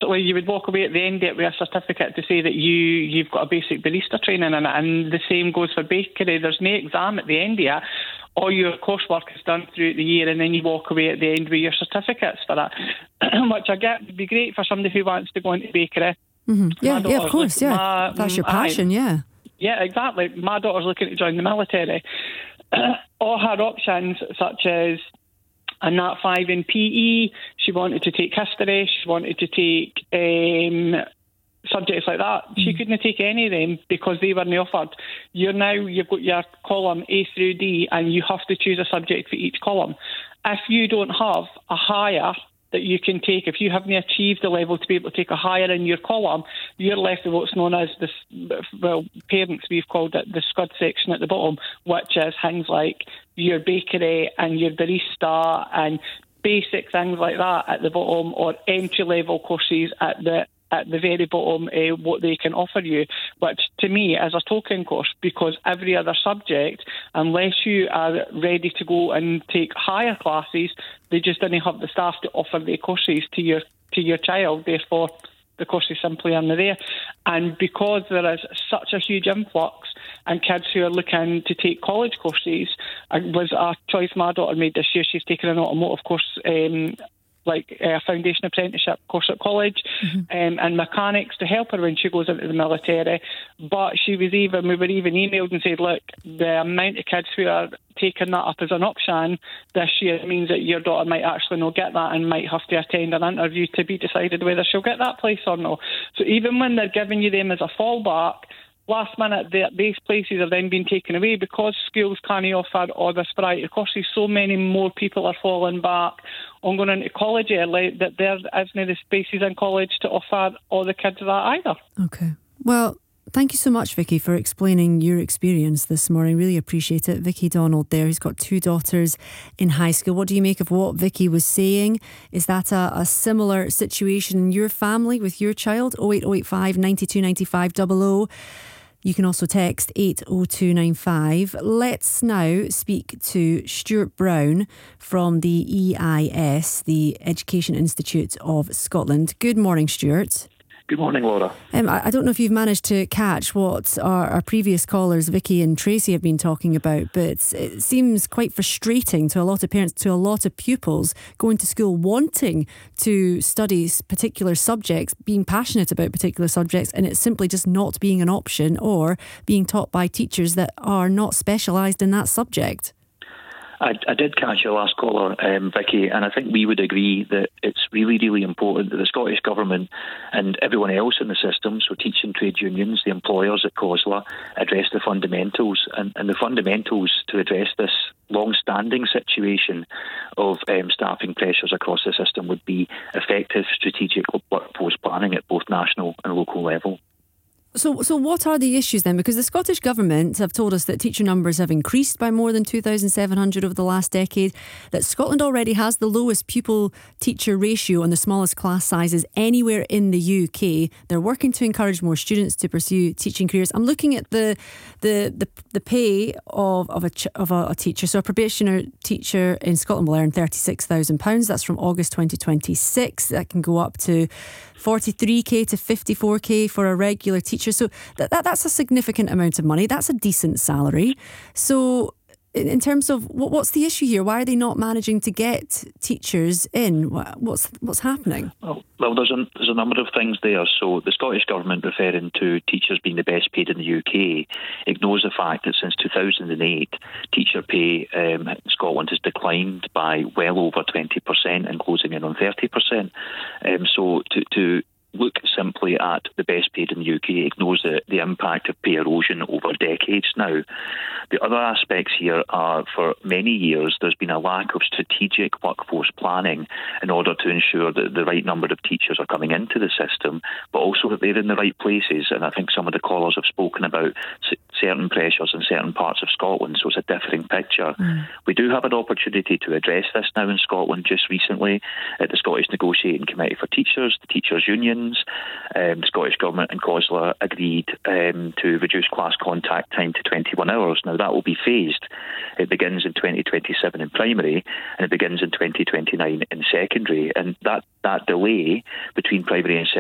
basically you would walk away at the end of it with a certificate to say that you've got a basic barista training in it, and the same goes for bakery. There's no exam at the end of it. All your coursework is done throughout the year, and then you walk away at the end with your certificates for that, which I get would be great for somebody who wants to go into bakery. Mm-hmm. Yeah, of course, yeah. That's your passion, yeah. Yeah, exactly. My daughter's looking to join the military. All her options, such as a Nat 5 in PE, she wanted to take history, she wanted to take subjects like that. She couldn't take any of them because they weren't offered. You've got your column A through D, and you have to choose a subject for each column. If you don't have a higher that you can take, if you haven't achieved the level to be able to take a higher in your column, you're left with what's known as this, well, parents, we've called it the scud section at the bottom, which is things like your bakery and your barista and basic things like that at the bottom, or entry level courses at the very bottom, what they can offer you, which to me is a token course, because every other subject, unless you are ready to go and take higher classes, they just don't have the staff to offer the courses to your child. Therefore, the courses simply aren't there. And because there is such a huge influx and kids who are looking to take college courses, it was a choice my daughter made this year. She's taken an automotive course, like a foundation apprenticeship course at college, and mechanics to help her when she goes into the military. But we were even emailed and said, look, the amount of kids who are taking that up as an option this year means that your daughter might actually not get that and might have to attend an interview to be decided whether she'll get that place or not. So even when they're giving you them as a fallback, last minute, these places are then being taken away because schools can't offer all this variety of courses. So many more people are falling back on going into college early that there isn't the spaces in college to offer all the kids that either. Okay. Well, thank you so much, Vicky, for explaining your experience this morning. Really appreciate it. Vicky Donald there, who's got 2 daughters in high school. What do you make of what Vicky was saying? Is that a similar situation in your family with your child? 08085 92 95 00. You can also text 80295. Let's now speak to Stuart Brown from the EIS, the Education Institute of Scotland. Good morning, Stuart. Good morning, Laura. I don't know if you've managed to catch what our previous callers, Vicky and Tracy, have been talking about, but it seems quite frustrating to a lot of parents, to a lot of pupils going to school wanting to study particular subjects, being passionate about particular subjects, and it's simply just not being an option or being taught by teachers that are not specialised in that subject. I did catch your last caller, Vicky, and I think we would agree that it's really, really important that the Scottish Government and everyone else in the system, so teaching trade unions, the employers at COSLA, address the fundamentals. And the fundamentals to address this long-standing situation of staffing pressures across the system would be effective strategic workforce planning at both national and local level. So what are the issues then? Because the Scottish Government have told us that teacher numbers have increased by more than 2,700 over the last decade, that Scotland already has the lowest pupil-teacher ratio and the smallest class sizes anywhere in the UK. They're working to encourage more students to pursue teaching careers. I'm looking at the pay of a teacher. So a probationer teacher in Scotland will earn £36,000. That's from August 2026. That can go up to 43k to 54k for a regular teacher. So that's a significant amount of money. That's a decent salary. So in terms of what's the issue here? Why are they not managing to get teachers in? What's happening? Well, there's a number of things there. So the Scottish Government, referring to teachers being the best paid in the UK, ignores the fact that since 2008, teacher pay in Scotland has declined by well over 20% and closing in on 30%. So to look simply at the best paid in the UK ignores the impact of pay erosion over decades now. The other aspects here are, for many years, there's been a lack of strategic workforce planning in order to ensure that the right number of teachers are coming into the system, but also that they're in the right places. And I think some of the callers have spoken about certain pressures in certain parts of Scotland, so it's a differing picture. We do have an opportunity to address this now in Scotland. Just recently, at the Scottish Negotiating Committee for Teachers, the teachers' unions, the Scottish Government and COSLA agreed to reduce class contact time to 21 hours. Now, that will be phased. It begins in 2027 in primary, and it begins in 2029 in secondary. And that delay between primary and